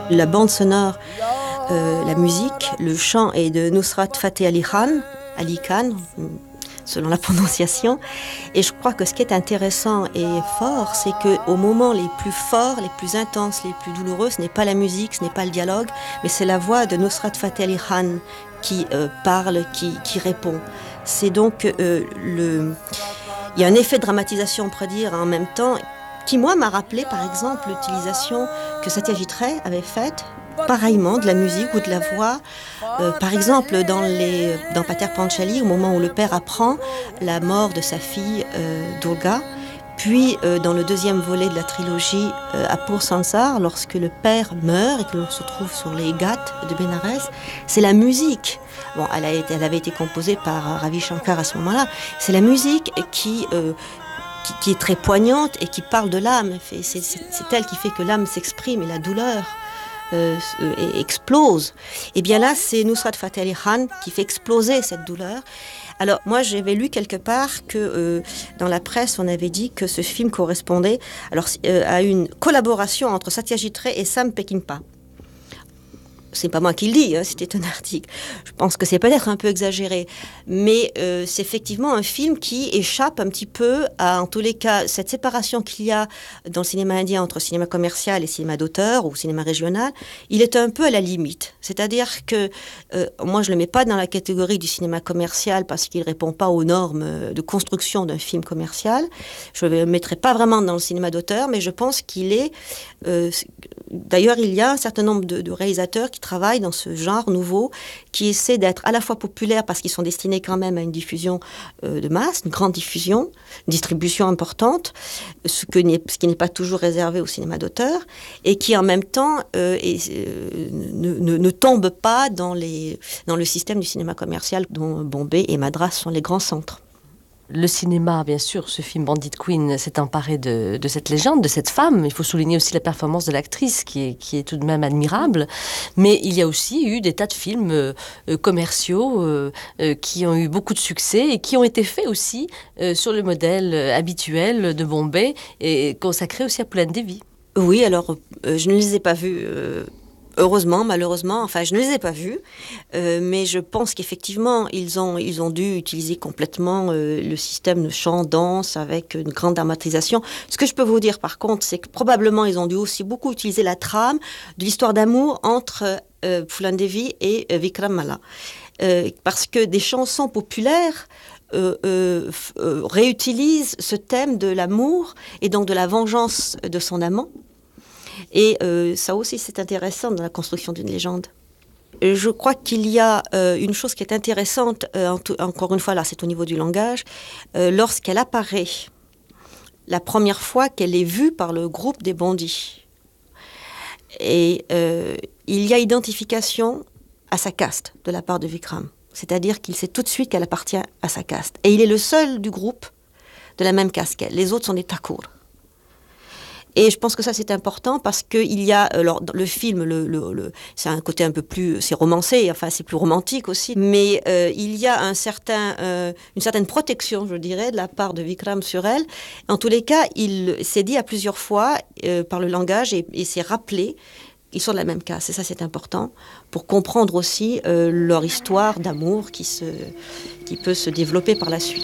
La bande sonore, la musique, le chant est de Nusrat Fateh Ali Khan, selon la prononciation. Et je crois que ce qui est intéressant et fort, c'est qu'au moment les plus forts, les plus intenses, les plus douloureux, ce n'est pas la musique, ce n'est pas le dialogue, mais c'est la voix de Nusrat Fateh Ali Khan qui parle, qui répond. C'est donc il y a un effet de dramatisation, on pourrait dire, en même temps, qui, moi, m'a rappelé, par exemple, l'utilisation que Satyajit Ray avait faite, pareillement, de la musique ou de la voix. Par exemple, dans Pater Panchali, au moment où le père apprend la mort de sa fille Durga, puis dans le deuxième volet de la trilogie Apur Sansar, lorsque le père meurt et que l'on se trouve sur les ghats de Bénarès, c'est la musique. Bon, elle avait été composée par Ravi Shankar à ce moment-là. C'est la musique qui est très poignante et qui parle de l'âme. C'est elle qui fait que l'âme s'exprime et la douleur explose. Et bien là, c'est Nusrat Fateh Ali Khan qui fait exploser cette douleur. Alors moi, j'avais lu quelque part que dans la presse, on avait dit que ce film correspondait à une collaboration entre Satyajit Ray et Sam Peckinpah. C'est pas moi qui le dis, hein, c'était un article. Je pense que c'est peut-être un peu exagéré, mais c'est effectivement un film qui échappe un petit peu à, en tous les cas, cette séparation qu'il y a dans le cinéma indien entre cinéma commercial et cinéma d'auteur ou cinéma régional. Il est un peu à la limite. C'est-à-dire que moi, je le mets pas dans la catégorie du cinéma commercial parce qu'il répond pas aux normes de construction d'un film commercial. Je ne le mettrai pas vraiment dans le cinéma d'auteur, mais je pense qu'il est... D'ailleurs, il y a un certain nombre de réalisateurs qui travaillent dans ce genre nouveau, qui essaient d'être à la fois populaires parce qu'ils sont destinés quand même à une diffusion de masse, une grande diffusion, une distribution importante, ce qui n'est pas toujours réservé au cinéma d'auteur, et qui en même temps ne tombent pas dans le système du cinéma commercial dont Bombay et Madras sont les grands centres. Le cinéma, bien sûr, ce film Bandit Queen s'est emparé de cette légende, de cette femme. Il faut souligner aussi la performance de l'actrice qui est tout de même admirable. Mais il y a aussi eu des tas de films commerciaux qui ont eu beaucoup de succès et qui ont été faits aussi sur le modèle habituel de Bombay et consacrés aussi à Poolan Devi. Oui, alors je ne les ai pas vus. Heureusement, malheureusement, enfin, je ne les ai pas vus, mais je pense qu'effectivement, ils ont dû utiliser complètement le système de chant-danse avec une grande dramatisation. Ce que je peux vous dire, par contre, c'est que probablement, ils ont dû aussi beaucoup utiliser la trame de l'histoire d'amour entre Poolan Devi et Vikram Malla. Parce que des chansons populaires réutilisent ce thème de l'amour et donc de la vengeance de son amant. Et ça aussi, c'est intéressant dans la construction d'une légende. Je crois qu'il y a une chose qui est intéressante, encore une fois, là, c'est au niveau du langage, lorsqu'elle apparaît, la première fois qu'elle est vue par le groupe des bandits. Et il y a identification à sa caste de la part de Vikram. C'est-à-dire qu'il sait tout de suite qu'elle appartient à sa caste. Et il est le seul du groupe de la même caste qu'elle. Les autres sont des Thakur. Et je pense que ça, c'est important parce qu'il y a, alors, le film, c'est un côté un peu plus, c'est romancé, enfin, c'est plus romantique aussi, mais il y a une certaine protection, je dirais, de la part de Vikram sur elle. En tous les cas, il s'est dit à plusieurs fois, par le langage, et s'est rappelé, ils sont de la même caste. Et ça, c'est important pour comprendre aussi leur histoire d'amour qui peut se développer par la suite.